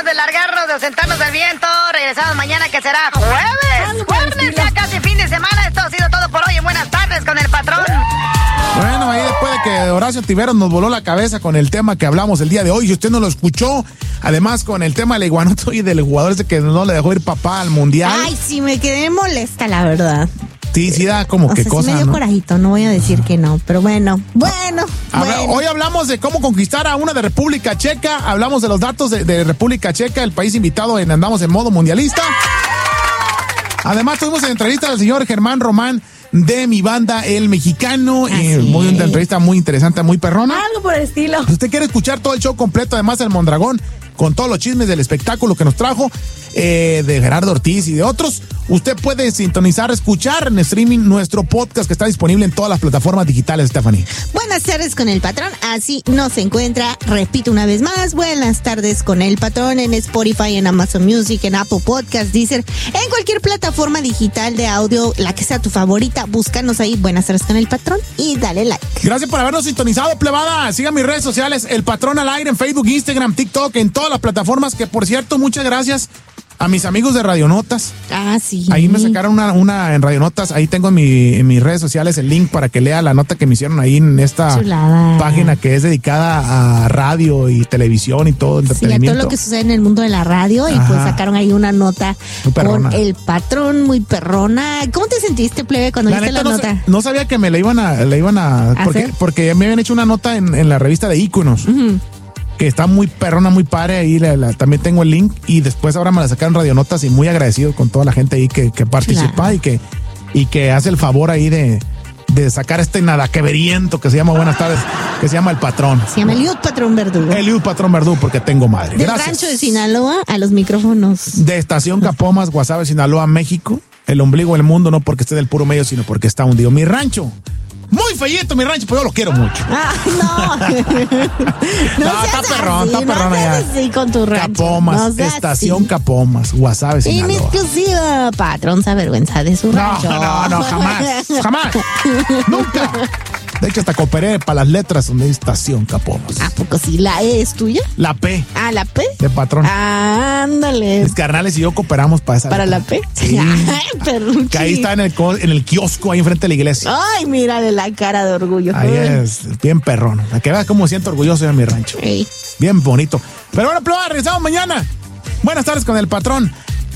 ganas de largarnos, de ausentarnos del viento. Regresamos mañana, que será jueves. Jueves, ya casi fin de semana. Esto ha sido todo por hoy. En Buenas Tardes con el Patrón. Bueno, ahí después de que Horacio Tiveros nos voló la cabeza con el tema que hablamos el día de hoy, si usted no lo escuchó, además con el tema del iguanoto y del jugador ese que no le dejó ir papá al mundial. Ay, sí, me quedé molesta, la verdad. Sí, da como que cosa, sí me dio corajito, no voy a decir que no, pero bueno. Hoy hablamos de cómo conquistar a una de República Checa, hablamos de los datos de República Checa, el país invitado en Andamos en Modo Mundialista. Además tuvimos en entrevista al señor Germán Román de mi banda El Mexicano, muy una entrevista muy interesante, muy perrona. Algo por el estilo. Si usted quiere escuchar todo el show completo, además el Mondragón, con todos los chismes del espectáculo que nos trajo, de Gerardo Ortiz y de otros, usted puede sintonizar, escuchar en streaming nuestro podcast que está disponible en todas las plataformas digitales, Stephanie. Buenas tardes con el Patrón, así nos encuentra, repito una vez más, Buenas Tardes con el Patrón en Spotify, en Amazon Music, en Apple Podcast, Deezer, en cualquier plataforma digital de audio, la que sea tu favorita, búscanos ahí, Buenas Tardes con el Patrón, y dale like. Gracias por habernos sintonizado, plebada. Sigan mis redes sociales, El Patrón al Aire, en Facebook, Instagram, TikTok, en todas las plataformas, que por cierto, muchas gracias a mis amigos de Radionotas. Sí. Ahí me sacaron una en Radionotas. Ahí tengo en mis redes sociales el link para que lea la nota que me hicieron ahí en esta página que es dedicada a radio y televisión y todo entretenimiento. Sí, a todo lo que sucede en el mundo de la radio. Y pues sacaron ahí una nota con el Patrón, muy perrona. ¿Cómo te sentiste, plebe, cuando viste la nota? No sabía que me la iban a porque me habían hecho una nota en la revista de Íconos. Uh-huh. Que está muy perrona, muy padre, ahí también tengo el link, y después ahora me la sacaron Radionotas, y muy agradecido con toda la gente ahí que participa y que hace el favor ahí de sacar este nadaqueveriento que se llama Buenas Tardes, que se llama El Patrón. Se llama Eliud Patrón Verdugo. Eliud Patrón Verdugo, porque tengo madre. Del Gracias. rancho de Sinaloa a los micrófonos. De Estación Capomas, Guasave, Sinaloa, México. El ombligo del mundo, no porque esté del puro medio, sino porque está hundido. Mi rancho. Muy feíto mi rancho, pero yo lo quiero mucho. No. No, está perrón allá. Así con tu rancho. Capomas, Estación así. Capomas, Guasave, Sinaloa. En exclusiva, Patrón se avergüenza de su rancho. No, jamás. Nunca. De hecho, hasta cooperé para las letras donde hay Estación Capomas. ¿A poco sí? ¿La E es tuya? La P. ¿La P? De Patrón. Ándale. Mis carnales y yo cooperamos para esa. ¿Para letra. La P? Sí. Ay, perruchi. Que ahí está en el kiosco, ahí enfrente de la iglesia. Ay, mírale la cara de orgullo. Ahí es bien perrón. A que veas cómo siento orgulloso de mi rancho. Sí. Bien bonito. Pero bueno, regresamos mañana. Buenas tardes con el Patrón.